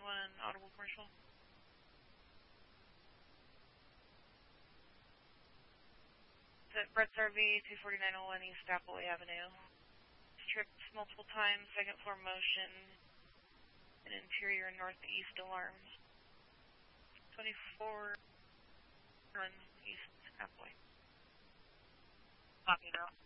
1 audible commercial. Is it Brett's RV, 24901 East Appleway Avenue. Tripped multiple times, second floor motion, and interior northeast alarms. 24 run East Appleway. Copy now.